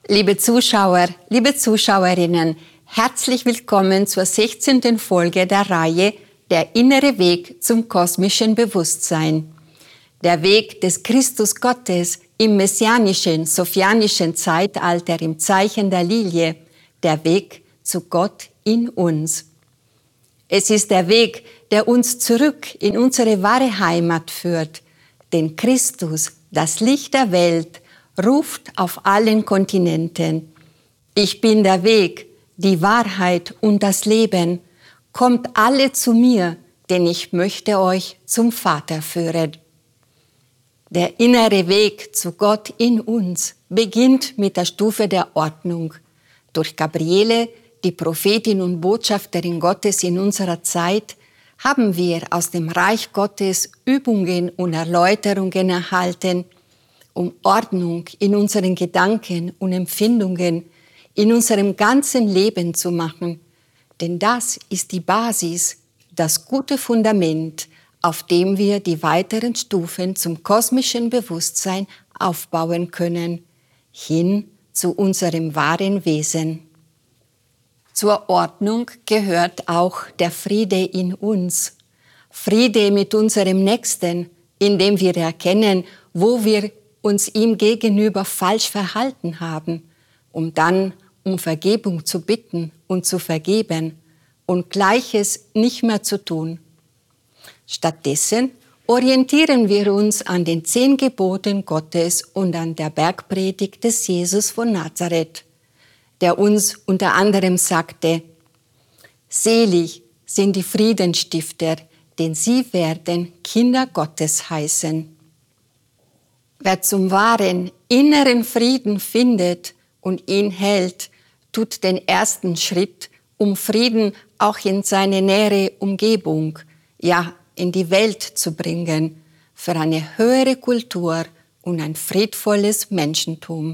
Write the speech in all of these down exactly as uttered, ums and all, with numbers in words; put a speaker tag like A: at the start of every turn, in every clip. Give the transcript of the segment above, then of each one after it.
A: Liebe Zuschauer, liebe Zuschauerinnen, herzlich willkommen zur sechzehnten Folge der Reihe Der innere Weg zum kosmischen Bewusstsein. Der Weg des Christus Gottes im messianischen, sophianischen Zeitalter im Zeichen der Lilie, der Weg zu Gott in uns. Es ist der Weg, der uns zurück in unsere wahre Heimat führt, denn Christus, das Licht der Welt, ruft auf allen Kontinenten: Ich bin der Weg, die Wahrheit und das Leben. Kommt alle zu mir, denn ich möchte euch zum Vater führen. Der innere Weg zu Gott in uns beginnt mit der Stufe der Ordnung. Durch Gabriele, die Prophetin und Botschafterin Gottes in unserer Zeit, haben wir aus dem Reich Gottes Übungen und Erläuterungen erhalten, um Ordnung in unseren Gedanken und Empfindungen, in unserem ganzen Leben zu machen. Denn das ist die Basis, das gute Fundament, auf dem wir die weiteren Stufen zum kosmischen Bewusstsein aufbauen können, hin zu unserem wahren Wesen. Zur Ordnung gehört auch der Friede in uns. Friede mit unserem Nächsten, indem wir erkennen, wo wir uns ihm gegenüber falsch verhalten haben, um dann um Vergebung zu bitten und zu vergeben und Gleiches nicht mehr zu tun. Stattdessen orientieren wir uns an den zehn Geboten Gottes und an der Bergpredigt des Jesus von Nazareth, der uns unter anderem sagte: Selig sind die Friedensstifter, denn sie werden Kinder Gottes heißen. Wer zum wahren inneren Frieden findet und ihn hält, tut den ersten Schritt, um Frieden auch in seine nähere Umgebung, ja in die Welt zu bringen, für eine höhere Kultur und ein friedvolles Menschentum.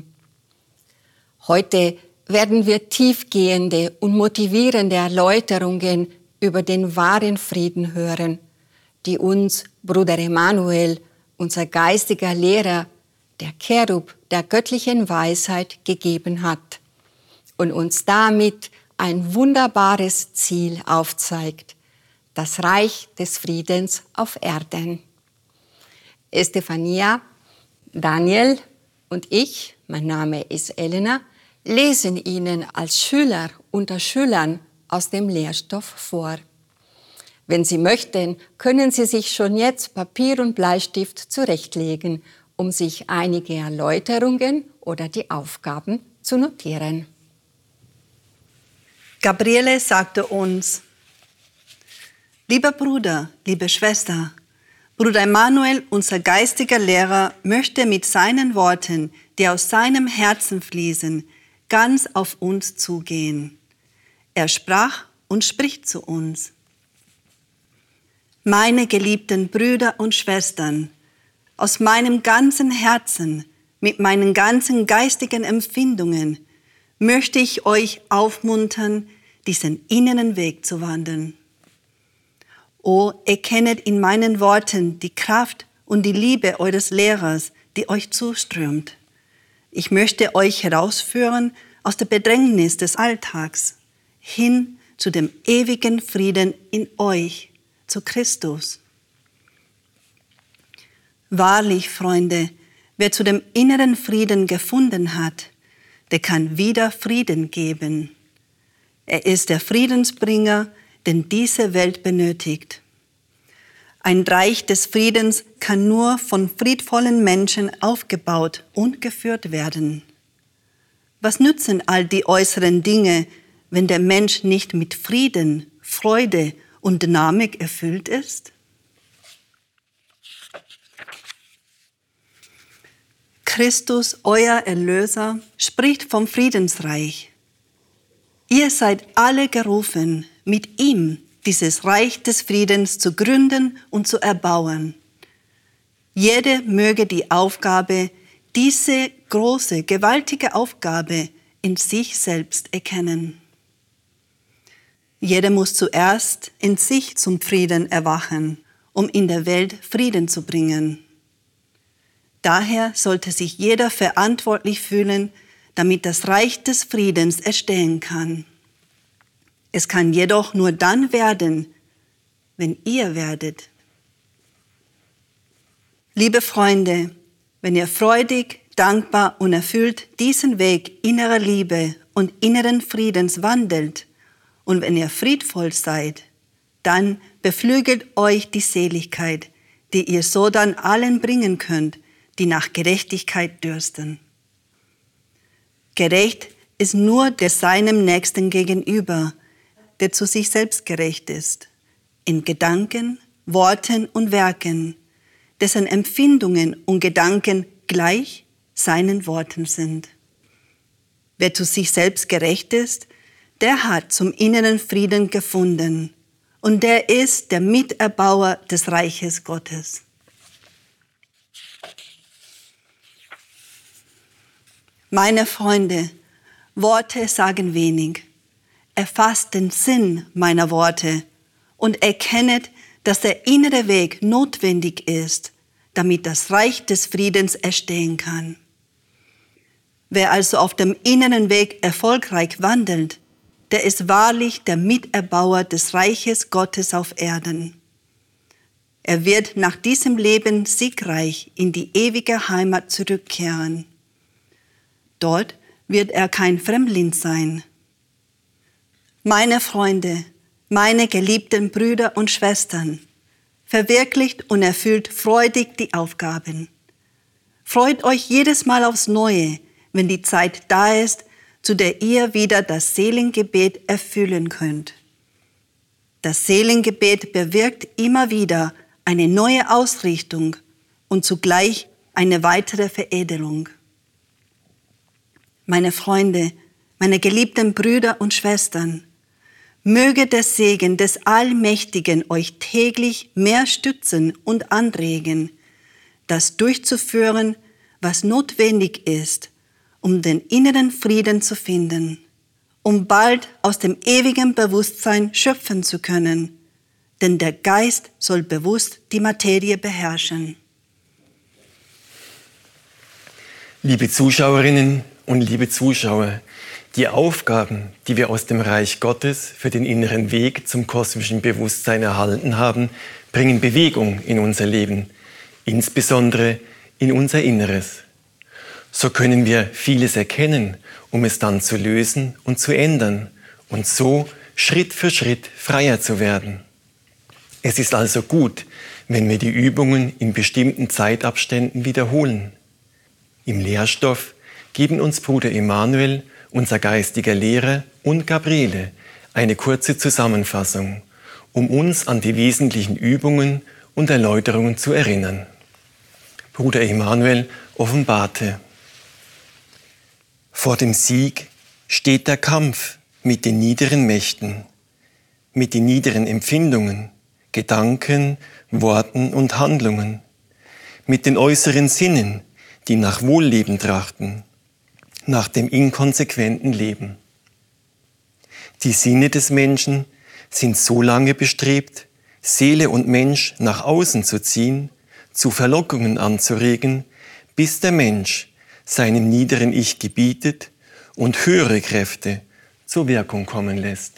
A: Heute werden wir tiefgehende und motivierende Erläuterungen über den wahren Frieden hören, die uns Bruder Emanuel, unser geistiger Lehrer, der Cherub der göttlichen Weisheit, gegeben hat und uns damit ein wunderbares Ziel aufzeigt: das Reich des Friedens auf Erden. Estefania, Daniel und ich, mein Name ist Elena, lesen Ihnen als Schüler unter Schülern aus dem Lehrstoff vor. Wenn Sie möchten, können Sie sich schon jetzt Papier und Bleistift zurechtlegen, um sich einige Erläuterungen oder die Aufgaben zu notieren.
B: Gabriele sagte uns: Lieber Bruder, liebe Schwester, Bruder Emanuel, unser geistiger Lehrer, möchte mit seinen Worten, die aus seinem Herzen fließen, ganz auf uns zugehen. Er sprach und spricht zu uns: Meine geliebten Brüder und Schwestern, aus meinem ganzen Herzen, mit meinen ganzen geistigen Empfindungen, möchte ich euch aufmuntern, diesen inneren Weg zu wandern. O, erkennet in meinen Worten die Kraft und die Liebe eures Lehrers, die euch zuströmt. Ich möchte euch herausführen aus der Bedrängnis des Alltags hin zu dem ewigen Frieden in euch, zu Christus. Wahrlich, Freunde, wer zu dem inneren Frieden gefunden hat, der kann wieder Frieden geben. Er ist der Friedensbringer, den diese Welt benötigt. Ein Reich des Friedens kann nur von friedvollen Menschen aufgebaut und geführt werden. Was nützen all die äußeren Dinge, wenn der Mensch nicht mit Frieden, Freude und Dynamik erfüllt ist? Christus, euer Erlöser, spricht vom Friedensreich. Ihr seid alle gerufen, mit ihm dieses Reich des Friedens zu gründen und zu erbauen. Jede möge die Aufgabe, diese große, gewaltige Aufgabe in sich selbst erkennen. Jeder muss zuerst in sich zum Frieden erwachen, um in der Welt Frieden zu bringen. Daher sollte sich jeder verantwortlich fühlen, damit das Reich des Friedens erstehen kann. Es kann jedoch nur dann werden, wenn ihr werdet. Liebe Freunde, wenn ihr freudig, dankbar und erfüllt diesen Weg innerer Liebe und inneren Friedens wandelt und wenn ihr friedvoll seid, dann beflügelt euch die Seligkeit, die ihr so dann allen bringen könnt, die nach Gerechtigkeit dürsten. Gerecht ist nur der seinem Nächsten gegenüber, der zu sich selbst gerecht ist, in Gedanken, Worten und Werken, dessen Empfindungen und Gedanken gleich seinen Worten sind. Wer zu sich selbst gerecht ist, der hat zum inneren Frieden gefunden und der ist der Miterbauer des Reiches Gottes. Meine Freunde, Worte sagen wenig. Erfasst den Sinn meiner Worte und erkennet, dass der innere Weg notwendig ist, damit das Reich des Friedens erstehen kann. Wer also auf dem inneren Weg erfolgreich wandelt, der ist wahrlich der Miterbauer des Reiches Gottes auf Erden. Er wird nach diesem Leben siegreich in die ewige Heimat zurückkehren. Dort wird er kein Fremdling sein. Meine Freunde, meine geliebten Brüder und Schwestern, verwirklicht und erfüllt freudig die Aufgaben. Freut euch jedes Mal aufs Neue, wenn die Zeit da ist, zu der ihr wieder das Seelengebet erfüllen könnt. Das Seelengebet bewirkt immer wieder eine neue Ausrichtung und zugleich eine weitere Veredelung. Meine Freunde, meine geliebten Brüder und Schwestern, möge der Segen des Allmächtigen euch täglich mehr stützen und anregen, das durchzuführen, was notwendig ist, um den inneren Frieden zu finden, um bald aus dem ewigen Bewusstsein schöpfen zu können, denn der Geist soll bewusst die Materie beherrschen.
C: Liebe Zuschauerinnen und liebe Zuschauer, die Aufgaben, die wir aus dem Reich Gottes für den inneren Weg zum kosmischen Bewusstsein erhalten haben, bringen Bewegung in unser Leben, insbesondere in unser Inneres. So können wir vieles erkennen, um es dann zu lösen und zu ändern und so Schritt für Schritt freier zu werden. Es ist also gut, wenn wir die Übungen in bestimmten Zeitabständen wiederholen. Im Lehrstoff geben uns Bruder Emanuel, unser geistiger Lehrer, und Gabriele eine kurze Zusammenfassung, um uns an die wesentlichen Übungen und Erläuterungen zu erinnern. Bruder Emanuel offenbarte: Vor dem Sieg steht der Kampf mit den niederen Mächten, mit den niederen Empfindungen, Gedanken, Worten und Handlungen, mit den äußeren Sinnen, die nach Wohlleben trachten, nach dem inkonsequenten Leben. Die Sinne des Menschen sind so lange bestrebt, Seele und Mensch nach außen zu ziehen, zu Verlockungen anzuregen, bis der Mensch seinem niederen Ich gebietet und höhere Kräfte zur Wirkung kommen lässt.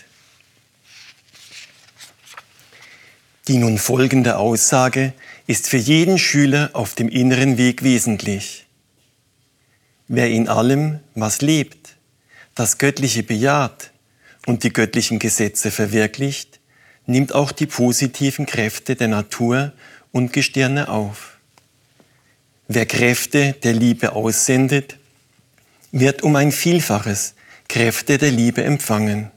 C: Die nun folgende Aussage ist für jeden Schüler auf dem inneren Weg wesentlich. Wer in allem, was lebt, das Göttliche bejaht und die göttlichen Gesetze verwirklicht, nimmt auch die positiven Kräfte der Natur und Gestirne auf. Wer Kräfte der Liebe aussendet, wird um ein Vielfaches Kräfte der Liebe empfangen.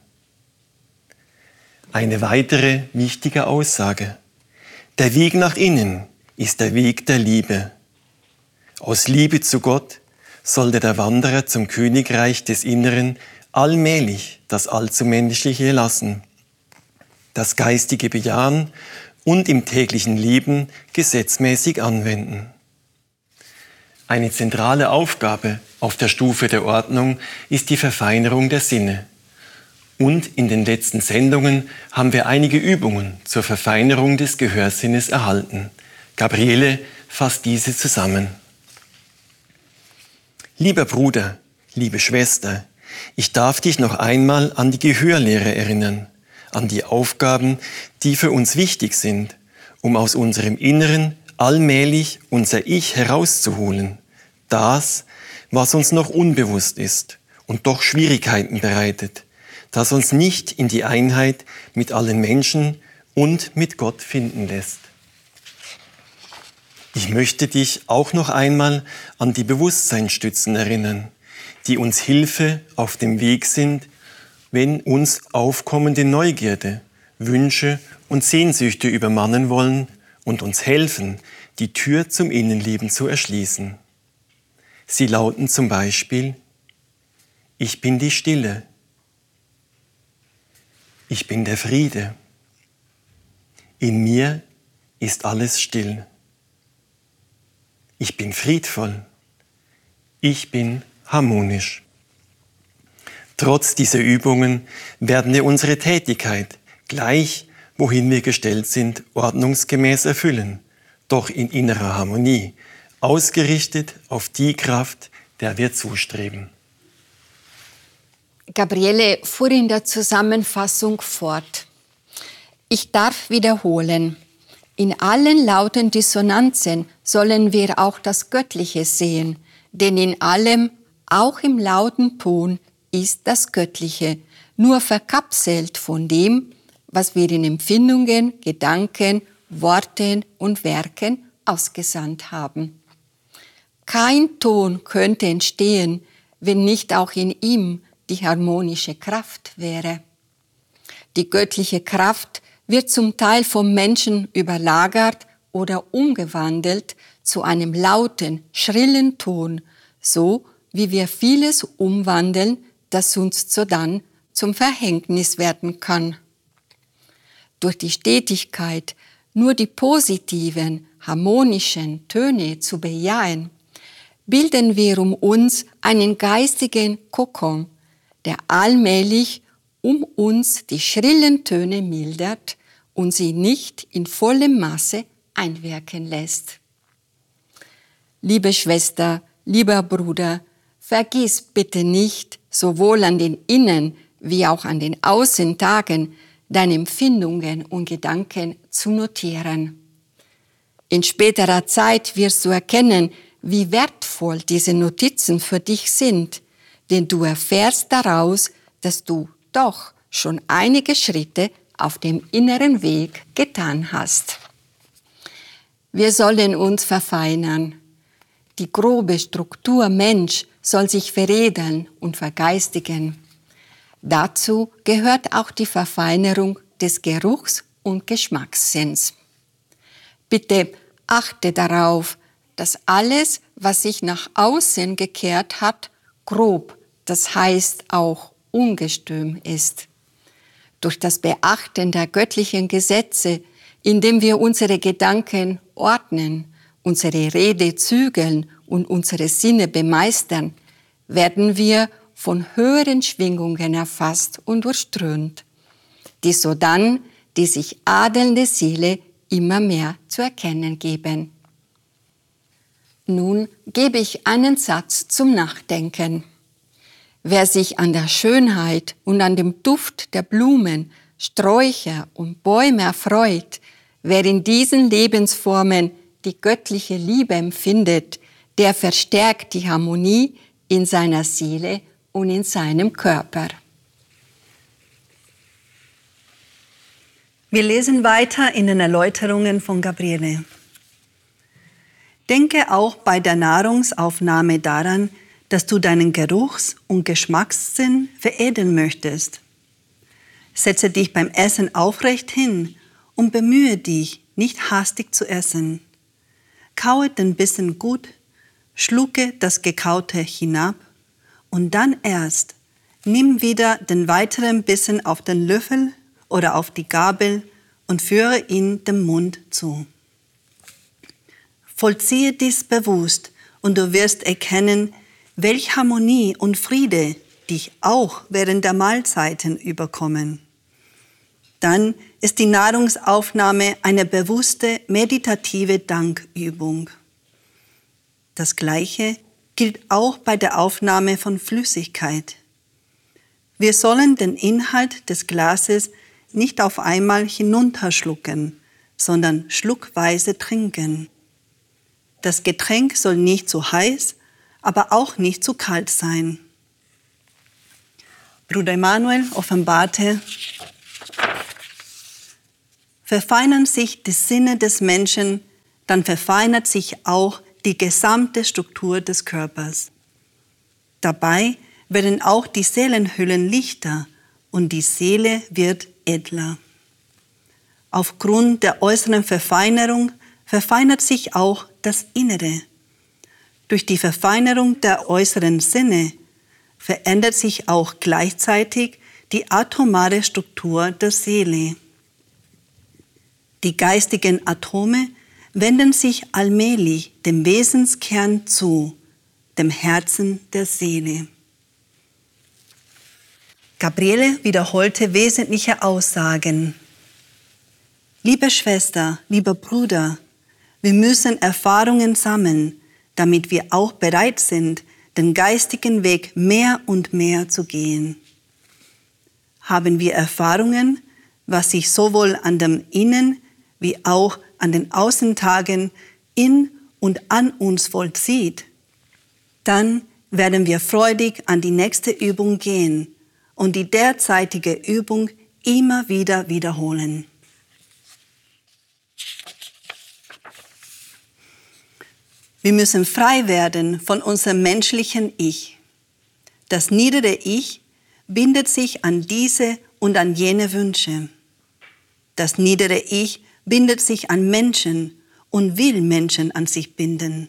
C: Eine weitere wichtige Aussage: Der Weg nach innen ist der Weg der Liebe. Aus Liebe zu Gott sollte der Wanderer zum Königreich des Inneren allmählich das Allzumenschliche lassen, das Geistige bejahen und im täglichen Leben gesetzmäßig anwenden. Eine zentrale Aufgabe auf der Stufe der Ordnung ist die Verfeinerung der Sinne. Und in den letzten Sendungen haben wir einige Übungen zur Verfeinerung des Gehörsinnes erhalten. Gabriele fasst diese zusammen. Lieber Bruder, Liebe Schwester, ich darf dich noch einmal an die Gehörlehre erinnern, an die Aufgaben, die für uns wichtig sind, um aus unserem Inneren allmählich unser Ich herauszuholen. Das, was uns noch unbewusst ist und doch Schwierigkeiten bereitet, das uns nicht in die Einheit mit allen Menschen und mit Gott finden lässt. Ich möchte dich auch noch einmal an die Bewusstseinsstützen erinnern, die uns Hilfe auf dem Weg sind, wenn uns aufkommende Neugierde, Wünsche und Sehnsüchte übermannen wollen und uns helfen, die Tür zum Innenleben zu erschließen. Sie lauten zum Beispiel: Ich bin die Stille. Ich bin der Friede. In mir ist alles still. Ich bin friedvoll. Ich bin harmonisch. Trotz dieser Übungen werden wir unsere Tätigkeit, gleich wohin wir gestellt sind, ordnungsgemäß erfüllen, doch in innerer Harmonie, ausgerichtet auf die Kraft, der wir zustreben.
A: Gabriele fuhr in der Zusammenfassung fort. Ich darf wiederholen, in allen lauten Dissonanzen sollen wir auch das Göttliche sehen, denn in allem, auch im lauten Ton, ist das Göttliche, nur verkapselt von dem, was wir in Empfindungen, Gedanken, Worten und Werken ausgesandt haben. Kein Ton könnte entstehen, wenn nicht auch in ihm die harmonische Kraft wäre. Die göttliche Kraft wird zum Teil vom Menschen überlagert oder umgewandelt zu einem lauten, schrillen Ton, so wie wir vieles umwandeln, das uns sodann zum Verhängnis werden kann. Durch die Stetigkeit, nur die positiven, harmonischen Töne zu bejahen, bilden wir um uns einen geistigen Kokon, der allmählich um uns die schrillen Töne mildert und sie nicht in vollem Maße einwirken lässt. Liebe Schwester, lieber Bruder, vergiss bitte nicht, sowohl an den Innen- wie auch an den Außentagen deine Empfindungen und Gedanken zu notieren. In späterer Zeit wirst du erkennen, wie wertvoll diese Notizen für dich sind, denn du erfährst daraus, dass du doch schon einige Schritte auf dem inneren Weg getan hast. Wir sollen uns verfeinern. Die grobe Struktur Mensch soll sich veredeln und vergeistigen. Dazu gehört auch die Verfeinerung des Geruchs- und Geschmackssinns. Bitte achte darauf, dass alles, was sich nach außen gekehrt hat, grob, das heißt auch ungestüm ist. Durch das Beachten der göttlichen Gesetze, indem wir unsere Gedanken ordnen, unsere Rede zügeln und unsere Sinne bemeistern, werden wir von höheren Schwingungen erfasst und durchströmt, die sodann die sich adelnde Seele immer mehr zu erkennen geben. Nun gebe ich einen Satz zum Nachdenken. Wer sich an der Schönheit und an dem Duft der Blumen, Sträucher und Bäume erfreut, wer in diesen Lebensformen die göttliche Liebe empfindet, der verstärkt die Harmonie in seiner Seele und in seinem Körper.
B: Wir lesen weiter in den Erläuterungen von Gabriele. Denke auch bei der Nahrungsaufnahme daran, dass du deinen Geruchs- und Geschmackssinn veredeln möchtest. Setze dich beim Essen aufrecht hin und bemühe dich, nicht hastig zu essen. Kaue den Bissen gut, schlucke das Gekaute hinab und dann erst nimm wieder den weiteren Bissen auf den Löffel oder auf die Gabel und führe ihn dem Mund zu. Vollziehe dies bewusst und du wirst erkennen, welche Harmonie und Friede dich auch während der Mahlzeiten überkommen. Dann ist die Nahrungsaufnahme eine bewusste, meditative Dankübung. Das Gleiche gilt auch bei der Aufnahme von Flüssigkeit. Wir sollen den Inhalt des Glases nicht auf einmal hinunterschlucken, sondern schluckweise trinken. Das Getränk soll nicht zu heiß, aber auch nicht zu kalt sein. Bruder Emanuel offenbarte, verfeinern sich die Sinne des Menschen, dann verfeinert sich auch die gesamte Struktur des Körpers. Dabei werden auch die Seelenhüllen lichter und die Seele wird edler. Aufgrund der äußeren Verfeinerung verfeinert sich auch das Innere. Durch die Verfeinerung der äußeren Sinne verändert sich auch gleichzeitig die atomare Struktur der Seele. Die geistigen Atome wenden sich allmählich dem Wesenskern zu, dem Herzen der Seele. Gabriele wiederholte wesentliche Aussagen. Liebe Schwester, lieber Bruder, wir müssen Erfahrungen sammeln, damit wir auch bereit sind, den geistigen Weg mehr und mehr zu gehen. Haben wir Erfahrungen, was sich sowohl an dem Innen wie auch an den Außentagen in und an uns vollzieht, dann werden wir freudig an die nächste Übung gehen und die derzeitige Übung immer wieder wiederholen. Wir müssen frei werden von unserem menschlichen Ich. Das niedere Ich bindet sich an diese und an jene Wünsche. Das niedere Ich bindet sich an Menschen und will Menschen an sich binden.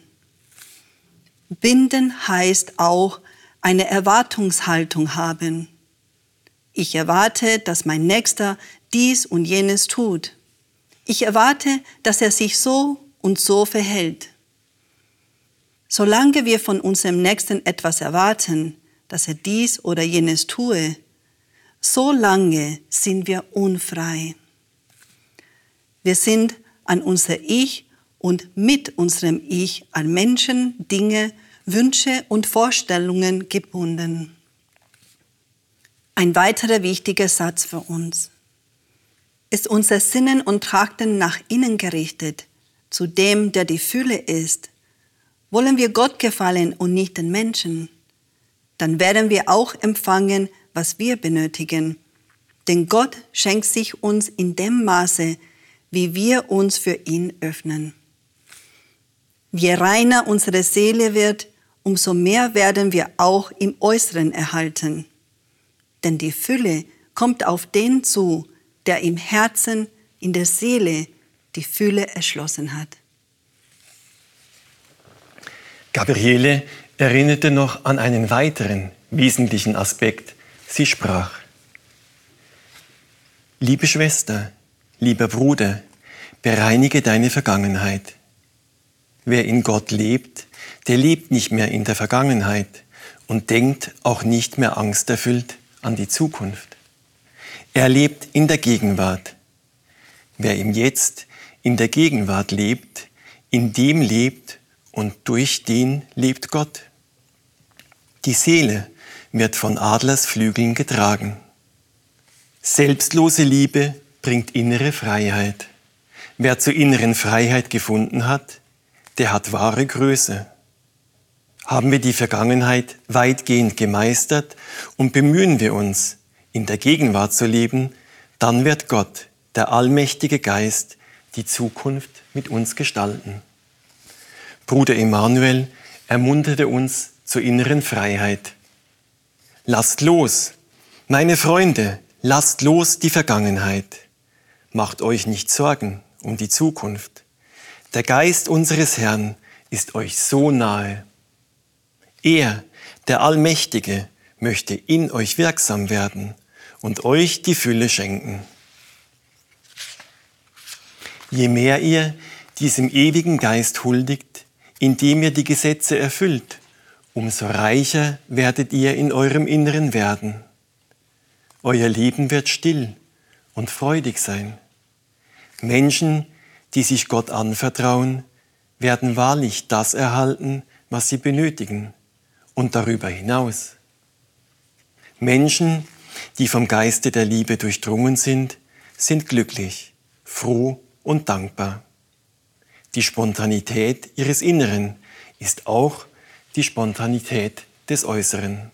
B: Binden heißt auch eine Erwartungshaltung haben. Ich erwarte, dass mein Nächster dies und jenes tut. Ich erwarte, dass er sich so und so verhält. Solange wir von unserem Nächsten etwas erwarten, dass er dies oder jenes tue, solange sind wir unfrei. Wir sind an unser Ich und mit unserem Ich an Menschen, Dinge, Wünsche und Vorstellungen gebunden. Ein weiterer wichtiger Satz für uns. Ist unser Sinnen und Trachten nach innen gerichtet, zu dem, der die Fülle ist, wollen wir Gott gefallen und nicht den Menschen, dann werden wir auch empfangen, was wir benötigen. Denn Gott schenkt sich uns in dem Maße, wie wir uns für ihn öffnen. Je reiner unsere Seele wird, umso mehr werden wir auch im Äußeren erhalten. Denn die Fülle kommt auf den zu, der im Herzen, in der Seele die Fülle erschlossen hat.
C: Gabriele erinnerte noch an einen weiteren wesentlichen Aspekt. Sie sprach: Liebe Schwester, lieber Bruder, bereinige deine Vergangenheit. Wer in Gott lebt, der lebt nicht mehr in der Vergangenheit und denkt auch nicht mehr angsterfüllt an die Zukunft. Er lebt in der Gegenwart. Wer im Jetzt in der Gegenwart lebt, in dem lebt und durch den lebt Gott. Die Seele wird von Adlersflügeln getragen. Selbstlose Liebe bringt innere Freiheit. Wer zur inneren Freiheit gefunden hat, der hat wahre Größe. Haben wir die Vergangenheit weitgehend gemeistert und bemühen wir uns, in der Gegenwart zu leben, dann wird Gott, der allmächtige Geist, die Zukunft mit uns gestalten. Bruder Emanuel ermunterte uns zur inneren Freiheit. Lasst los, meine Freunde, lasst los die Vergangenheit. Macht euch nicht Sorgen um die Zukunft. Der Geist unseres Herrn ist euch so nahe. Er, der Allmächtige, möchte in euch wirksam werden und euch die Fülle schenken. Je mehr ihr diesem ewigen Geist huldigt, indem ihr die Gesetze erfüllt, umso reicher werdet ihr in eurem Inneren werden. Euer Leben wird still und freudig sein. Menschen, die sich Gott anvertrauen, werden wahrlich das erhalten, was sie benötigen, und darüber hinaus. Menschen, die vom Geiste der Liebe durchdrungen sind, sind glücklich, froh und dankbar. Die Spontanität ihres Inneren ist auch die Spontanität des Äußeren.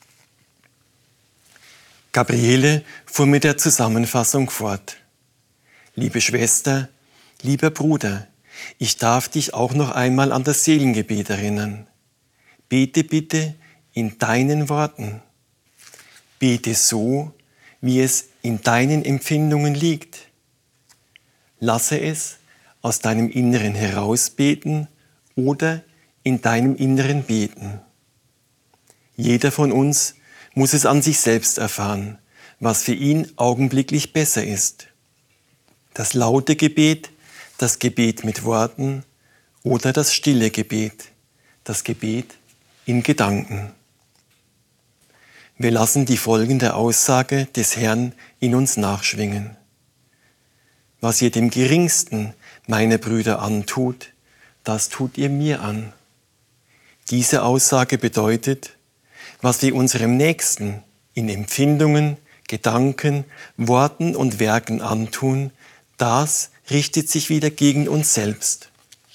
C: Gabriele fuhr mit der Zusammenfassung fort. Liebe Schwester, lieber Bruder, ich darf dich auch noch einmal an das Seelengebet erinnern. Bete bitte in deinen Worten. Bete so, wie es in deinen Empfindungen liegt. Lasse es aus deinem Inneren herausbeten oder in deinem Inneren beten. Jeder von uns muss es an sich selbst erfahren, was für ihn augenblicklich besser ist. Das laute Gebet, das Gebet mit Worten oder das stille Gebet, das Gebet in Gedanken. Wir lassen die folgende Aussage des Herrn in uns nachschwingen. Was ihr dem Geringsten meiner Brüder antut, das tut ihr mir an. Diese Aussage bedeutet, was wir unserem Nächsten in Empfindungen, Gedanken, Worten und Werken antun, das richtet sich wieder gegen uns selbst.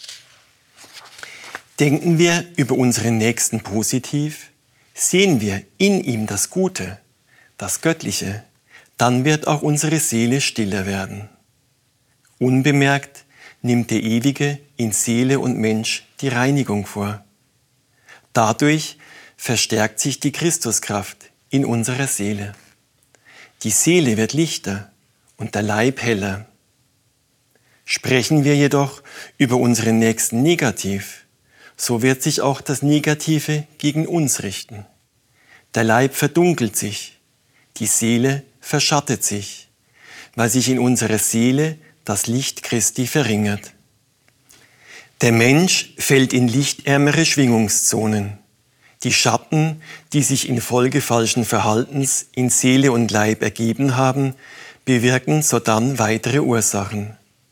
C: Denken wir über unseren Nächsten positiv, sehen wir in ihm das Gute, das Göttliche, dann wird auch unsere Seele stiller werden. Unbemerkt nimmt der Ewige in Seele und Mensch die Reinigung vor. Dadurch verstärkt sich die Christuskraft in unserer Seele. Die Seele wird lichter und der Leib heller. Sprechen wir jedoch über unseren Nächsten negativ, so wird sich auch das Negative gegen uns richten. Der Leib verdunkelt sich, die Seele verschattet sich, weil sich in unserer Seele das Licht Christi verringert. Der Mensch fällt in lichtärmere Schwingungszonen. Die Schatten, die sich infolge falschen Verhaltens in Seele und Leib ergeben haben, bewirken sodann weitere Ursachen.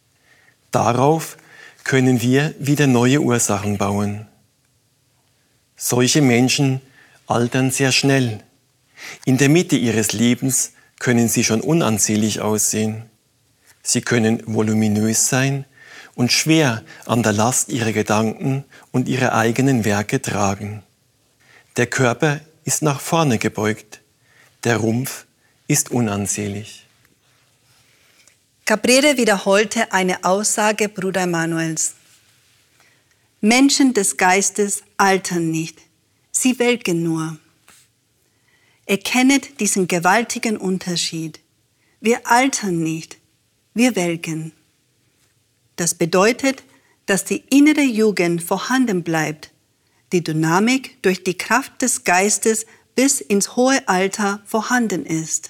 C: Darauf können wir wieder neue Ursachen bauen. Solche Menschen altern sehr schnell. In der Mitte ihres Lebens können sie schon unansehnlich aussehen. Sie können voluminös sein und schwer an der Last ihrer Gedanken und ihrer eigenen Werke tragen. Der Körper ist nach vorne gebeugt, der Rumpf ist unansehnlich.
B: Gabriele wiederholte eine Aussage Bruder Emanuels. Menschen des Geistes altern nicht, sie welken nur. Erkennet diesen gewaltigen Unterschied. Wir altern nicht, wir welken. Das bedeutet, dass die innere Jugend vorhanden bleibt, die Dynamik durch die Kraft des Geistes bis ins hohe Alter vorhanden ist.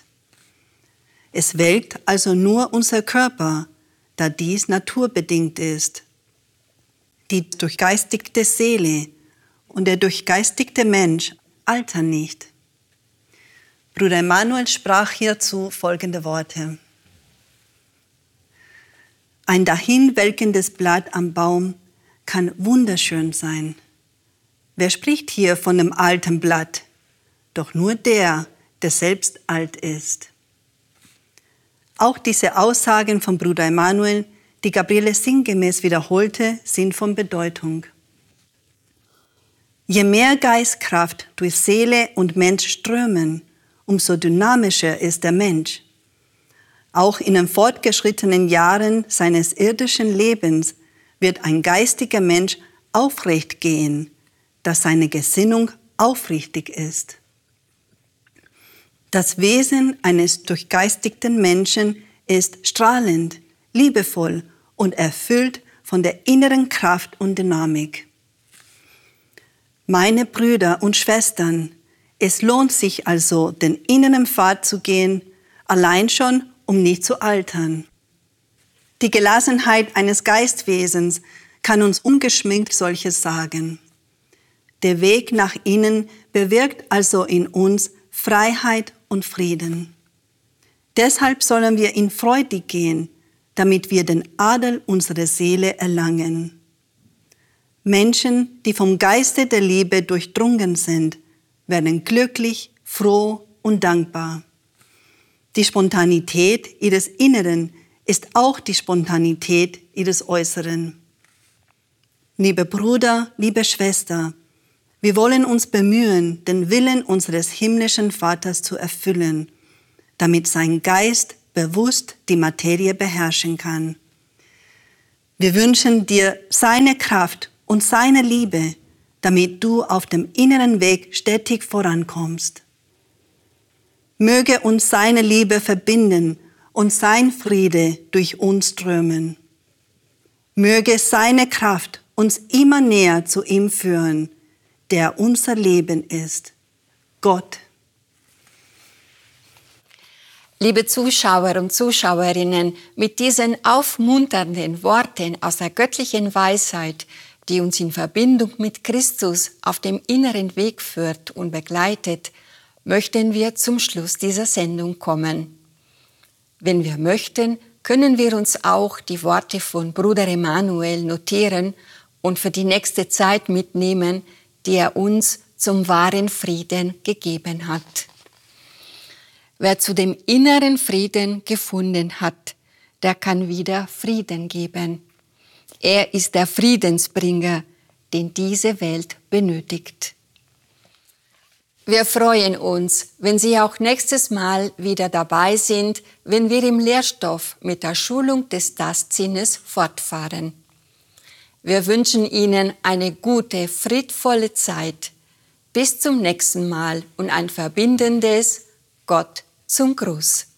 B: Es welkt also nur unser Körper, da dies naturbedingt ist. Die durchgeistigte Seele und der durchgeistigte Mensch altern nicht. Bruder Emanuel sprach hierzu folgende Worte. Ein dahinwelkendes Blatt am Baum kann wunderschön sein. Wer spricht hier von einem alten Blatt? Doch nur der, der selbst alt ist. Auch diese Aussagen von Bruder Emanuel, die Gabriele sinngemäß wiederholte, sind von Bedeutung. Je mehr Geistkraft durch Seele und Mensch strömen, umso dynamischer ist der Mensch. Auch in den fortgeschrittenen Jahren seines irdischen Lebens wird ein geistiger Mensch aufrecht gehen, dass seine Gesinnung aufrichtig ist. Das Wesen eines durchgeistigten Menschen ist strahlend, liebevoll und erfüllt von der inneren Kraft und Dynamik. Meine Brüder und Schwestern, es lohnt sich also, den inneren Pfad zu gehen, allein schon, um nicht zu altern. Die Gelassenheit eines Geistwesens kann uns ungeschminkt solches sagen. Der Weg nach innen bewirkt also in uns Freiheit und Frieden. Deshalb sollen wir ihn freudig gehen, damit wir den Adel unserer Seele erlangen. Menschen, die vom Geiste der Liebe durchdrungen sind, werden glücklich, froh und dankbar. Die Spontanität ihres Inneren ist auch die Spontanität ihres Äußeren. Liebe Bruder, liebe Schwester, wir wollen uns bemühen, den Willen unseres himmlischen Vaters zu erfüllen, damit sein Geist bewusst die Materie beherrschen kann. Wir wünschen dir seine Kraft und seine Liebe, damit du auf dem inneren Weg stetig vorankommst. Möge uns seine Liebe verbinden und sein Friede durch uns strömen. Möge seine Kraft uns immer näher zu ihm führen, der unser Leben ist, Gott.
A: Liebe Zuschauer und Zuschauerinnen, mit diesen aufmunternden Worten aus der göttlichen Weisheit, die uns in Verbindung mit Christus auf dem inneren Weg führt und begleitet, möchten wir zum Schluss dieser Sendung kommen. Wenn wir möchten, können wir uns auch die Worte von Bruder Emanuel notieren und für die nächste Zeit mitnehmen, die er uns zum wahren Frieden gegeben hat. Wer zu dem inneren Frieden gefunden hat, der kann wieder Frieden geben. Er ist der Friedensbringer, den diese Welt benötigt. Wir freuen uns, wenn Sie auch nächstes Mal wieder dabei sind, wenn wir im Lehrstoff mit der Schulung des Tastsinnes fortfahren. Wir wünschen Ihnen eine gute, friedvolle Zeit. Bis zum nächsten Mal und ein verbindendes Gott zum Gruß.